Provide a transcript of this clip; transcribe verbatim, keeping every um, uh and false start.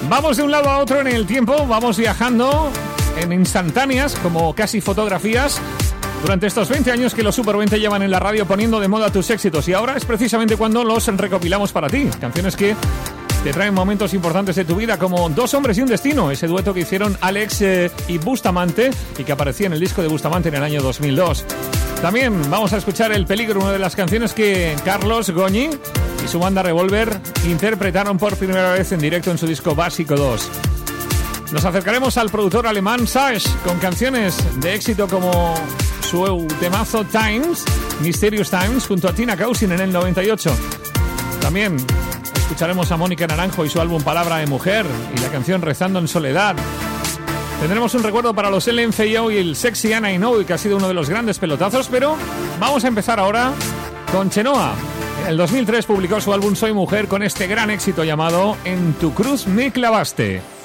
Vamos de un lado a otro en el tiempo, vamos viajando en instantáneas, como casi fotografías, durante estos veinte años que los Super veinte llevan en la radio poniendo de moda tus éxitos. Y ahora es precisamente cuando los recopilamos para ti. Canciones que te traen momentos importantes de tu vida, como Dos hombres y un destino, ese dueto que hicieron Alex eh, y Bustamante, y que aparecía en el disco de Bustamante en el año dos mil dos. También vamos a escuchar El peligro, una de las canciones que Carlos Goñi y su banda Revolver interpretaron por primera vez en directo en su disco Básico dos. Nos acercaremos al productor alemán Sage con canciones de éxito como su temazo Times, Mysterious Times, junto a Tina Cousin en el noventa y ocho. También escucharemos a Mónica Naranjo y su álbum Palabra de Mujer y la canción Rezando en Soledad. Tendremos un recuerdo para los L M F A O y el Sexy Anna I Know, que ha sido uno de los grandes pelotazos, pero vamos a empezar ahora con Chenoa. En el dos mil tres publicó su álbum Soy Mujer con este gran éxito llamado En tu cruz me clavaste.